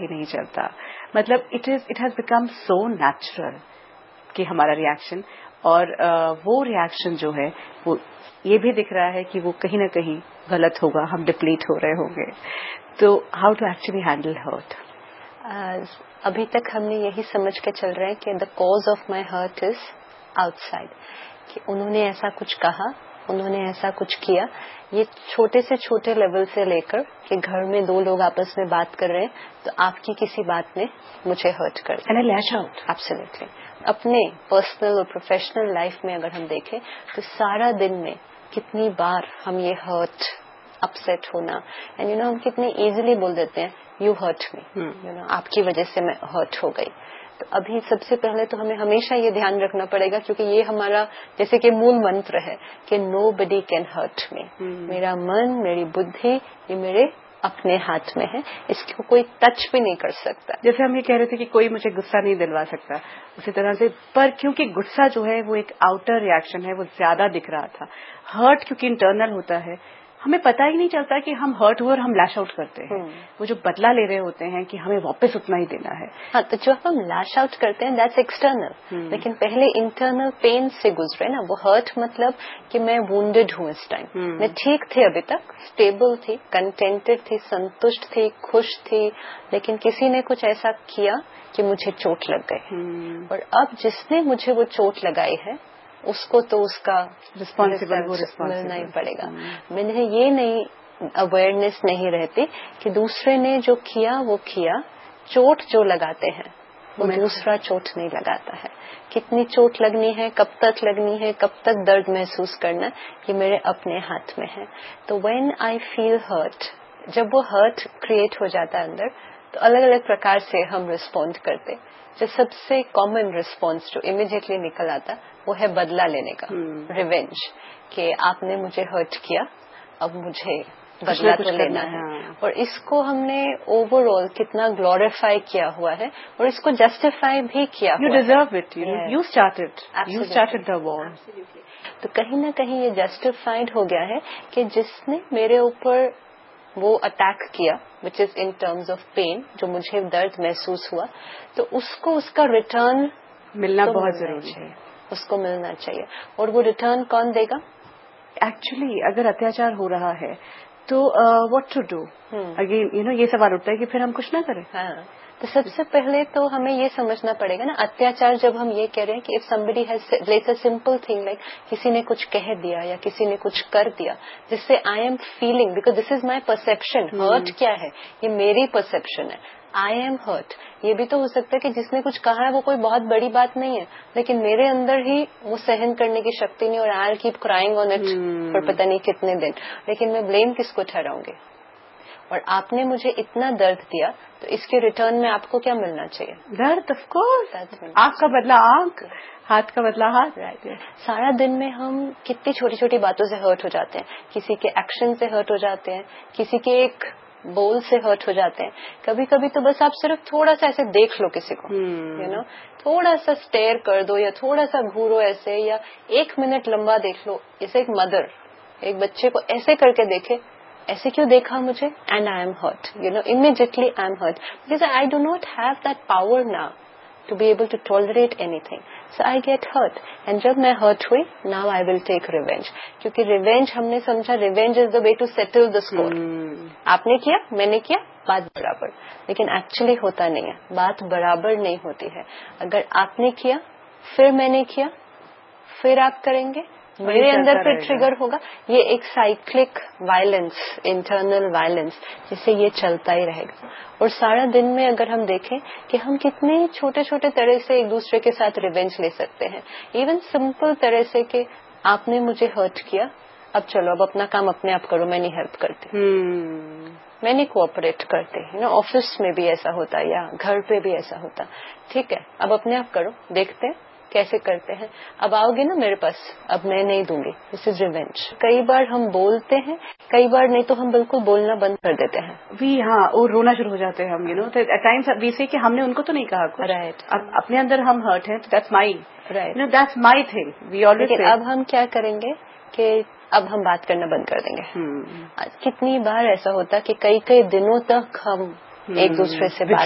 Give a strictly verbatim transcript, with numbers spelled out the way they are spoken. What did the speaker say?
نہیں چلتا. مطلب it is it has become so natural کہ ہمارا ریئیکشن، اور وہ ریئیکشن جو ہے وہ یہ بھی دکھ رہا ہے کہ وہ کہیں نہ کہیں غلط ہوگا، ہم ڈپلیٹ ہو رہے ہوں گے. تو how to actually handle hurt? ابھی تک ہم نے یہی سمجھ کے چل رہے ہیں کہ the cause of my hurt is out side, کہ انہوں نے ایسا کچھ کہا، انہوں نے ایسا کچھ کیا. یہ چھوٹے سے چھوٹے لیول سے لے کر کہ گھر میں دو لوگ آپس میں بات کر رہے ہیں تو آپ کی کسی بات نے مجھے ہرٹ کر دیا. Lash out. ایبسلیٹلی. اپنے پرسنل اور پروفیشنل لائف میں اگر ہم دیکھیں تو سارا دن میں کتنی بار ہم یہ ہرٹ، اپسیٹ ہونا، اینڈ یو نو ہم کتنے ایزیلی بول دیتے ہیں you hurt me, you know آپ کی وجہ سے میں ہرٹ ہو گئی. تو ابھی سب سے پہلے تو ہمیں ہمیشہ یہ دھیان رکھنا پڑے گا، کیونکہ یہ ہمارا جیسے کہ مول منتر ہے کہ نو بڈی کین ہرٹ می. میرا من، میری بدھی، یہ میرے اپنے ہاتھ میں ہے، اس کو کوئی ٹچ بھی نہیں کر سکتا. جیسے ہم یہ کہہ رہے تھے کہ کوئی مجھے غصہ نہیں دلوا سکتا، اسی طرح سے پر کیونکہ غصہ جو ہے وہ ایک آؤٹر ریئیکشن ہے، وہ زیادہ دکھ رہا تھا. ہرٹ کیونکہ انٹرنل ہوتا ہے، ہمیں پتہ ہی نہیں چلتا کہ ہم ہرٹ ہوئے اور ہم لیش آؤٹ کرتے ہیں. وہ جو بدلہ لے رہے ہوتے ہیں کہ ہمیں واپس اتنا ہی دینا ہے. ہاں، تو جو ہم لیش آؤٹ کرتے ہیں دیٹس ایکسٹرنل، لیکن پہلے انٹرنل پین سے گزرے نا. وہ ہرٹ مطلب کہ میں وونڈیڈ ہوں اس ٹائم. میں ٹھیک تھی، ابھی تک اسٹیبل تھی، کنٹینٹڈ تھی، سنتشٹ تھی، خوش تھی، لیکن کسی نے کچھ ایسا کیا کہ مجھے چوٹ لگ گئی. اور اب جس نے مجھے وہ چوٹ لگائی ہے اس کو تو اس کا رسپانسبل ملنا ہی پڑے گا. میں نے یہ نہیں اویئرنیس نہیں رہتی کہ دوسرے نے جو کیا وہ کیا. چوٹ جو لگاتے ہیں وہ دوسرا چوٹ نہیں لگاتا ہے. کتنی چوٹ لگنی ہے، کب تک لگنی ہے، کب تک درد محسوس کرنا، یہ میرے اپنے ہاتھ میں ہے. تو وین آئی فیل ہرٹ، جب وہ ہرٹ کریٹ ہو جاتا ہے اندر، تو الگ الگ پرکار سے ہم رسپونڈ کرتے. جو سب سے کامن رسپانس جو امیڈیٹلی نکل آتا وہ ہے بدلہ لینے کا، ریونج، کہ آپ نے مجھے ہرٹ کیا، اب مجھے بدلہ تو لینا ہے. اور اس کو ہم نے اوور آل کتنا گلوریفائی کیا ہوا ہے اور اس کو جسٹیفائی بھی کیا ہوا ہے. You deserve it. You started. You started the war. تو کہیں نہ کہیں یہ جسٹیفائڈ ہو گیا ہے کہ جس نے میرے اوپر وہ اٹیک کیا وچ از ان ٹرمز آف پین، جو مجھے درد محسوس ہوا، تو اس کو اس کا ریٹرن ملنا بہت ضروری ہے. اس کو ملنا چاہیے. اور وہ ریٹرن کون دے گا؟ ایکچولی اگر اتیاچار ہو رہا ہے تو what to do? Again you know یہ سوال اٹھتا ہے کہ پھر ہم کچھ نہ کریں. ہاں، تو سب سے پہلے تو ہمیں یہ سمجھنا پڑے گا نا، اتیاچار جب ہم یہ کہہ رہے ہیں کہ if somebody has like a simple thing like کسی نے کچھ کہہ دیا یا کسی نے کچھ کر دیا جس سے I am feeling, because this is my perception. Hurt کیا ہے؟ یہ میری پرسپشن ہے. I am hurt. یہ بھی تو ہو سکتا ہے کہ جس نے کچھ کہا ہے وہ کوئی بہت بڑی بات نہیں ہے، لیکن میرے اندر ہی وہ سہن کرنے کی شکتی نہیں، اور I keep crying on it پر پتہ نہیں کتنے دن. لیکن میں بلیم کس کو ٹھہراؤں گی؟ اور آپ نے مجھے اتنا درد دیا تو اس کے ریٹرن میں آپ کو کیا ملنا چاہیے؟ درد. Of course. آنکھ کا بدلہ آنکھ، ہاتھ کا بدلہ ہاتھ. سارا دن میں ہم کتنی چھوٹی چھوٹی باتوں سے ہرٹ ہو جاتے ہیں. کسی کے ایکشن سے ہرٹ ہو جاتے ہیں، کسی کے ایک بول سے ہرٹ ہو جاتے ہیں. کبھی کبھی تو بس آپ صرف تھوڑا سا ایسے دیکھ لو کسی کو، یو نو تھوڑا سا اسٹیئر کر دو یا تھوڑا سا گھورو ایسے، یا ایک منٹ لمبا دیکھ لو. جیسے ایک مدر ایک بچے کو ایسے کر کے دیکھے، ایسے کیوں دیکھا مجھے، and I am hurt, you know immediately I am hurt, because I do not have that power now to be able to tolerate any thing. So I get hurt, and جب میں ہرٹ ہوئی now I will take revenge. کیونکہ revenge ہم نے سمجھا revenge is the way to settle the score. آپ نے کیا، میں نے کیا، بات برابر. لیکن ایکچولی ہوتا نہیں ہے، بات برابر نہیں ہوتی ہے. اگر آپ نے کیا پھر میں نے کیا پھر آپ کریں گے، میرے اندر پھر ٹریگر ہوگا. یہ ایک سائیکلک وائلنس، انٹرنل وائلنس، جس سے یہ چلتا ہی رہے گا. اور سارا دن میں اگر ہم دیکھیں کہ ہم کتنے چھوٹے چھوٹے طرح سے ایک دوسرے کے ساتھ ریونج لے سکتے ہیں. ایون سمپل طرح سے کہ آپ نے مجھے ہرٹ کیا، اب چلو اب اپنا کام اپنے آپ کرو، میں نہیں ہیلپ کرتی، میں نہیں کوآپریٹ کرتی. نا آفس میں بھی ایسا ہوتا یا گھر پہ بھی ایسا ہوتا. ٹھیک ہے، اب اپنے آپ کرو، دیکھتے ہیں کیسے کرتے ہیں. اب آؤ گے نا میرے پاس، اب میں نہیں دوں گی. دس از ریونج. کئی بار ہم بولتے ہیں، کئی بار نہیں تو ہم بالکل بولنا بند کر دیتے ہیں. بھی ہاں، اور رونا شروع ہو جاتے ہیں ہم، you know at times we سے کہ ہم نے ان کو تو نہیں کہا کچھ. رائٹ. اب اپنے اندر ہم ہرٹ ہیں تو that's my, right, know that's my thing. We always. لیکن اب ہم کیا کریں گے کہ اب ہم بات کرنا بند کر دیں گے. کتنی بار ایسا ہوتا کہ کئی کئی دنوں تک ہم ایک دوسرے سے بات